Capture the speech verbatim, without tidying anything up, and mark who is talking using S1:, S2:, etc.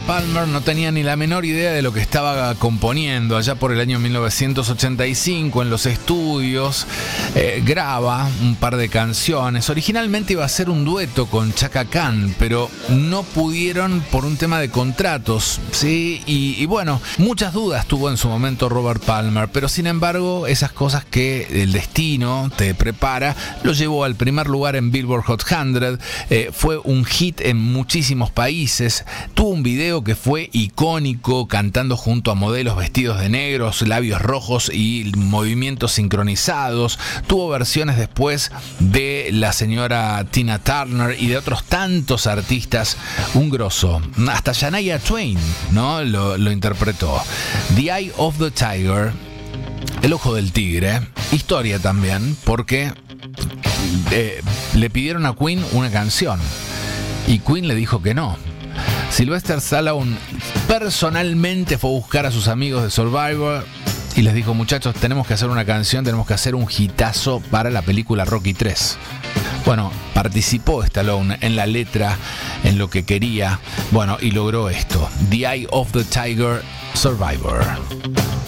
S1: Palmer no tenía ni la menor idea de lo que estaba componiendo. Allá por el año mil novecientos ochenta y cinco, en los estudios, eh, graba un par de canciones. Originalmente iba a ser un dueto con Chaka Khan, pero no pudieron por un tema de contratos, ¿sí? Y, y bueno, muchas dudas tuvo en su momento Robert Palmer, pero sin embargo, esas cosas que el destino te prepara, lo llevó al primer lugar en Billboard Hot cien. Eh, fue un hit en muchísimos países. Tuvo un video que fue icónico, cantando junto a modelos vestidos de negros, labios rojos y movimientos sincronizados. Tuvo versiones después de la señora Tina Turner y de otros tantos artistas. Un grosso. Hasta Shania Twain, ¿no? Lo, lo interpretó. The Eye of the Tiger, el ojo del tigre. Historia también, porque eh, le pidieron a Queen una canción y Queen le dijo que no. Sylvester Stallone personalmente fue a buscar a sus amigos de Survivor y les dijo: muchachos, tenemos que hacer una canción, tenemos que hacer un hitazo para la película Rocky tres. Bueno, participó Stallone en la letra, en lo que quería, bueno, y logró esto: The Eye of the Tiger, Survivor.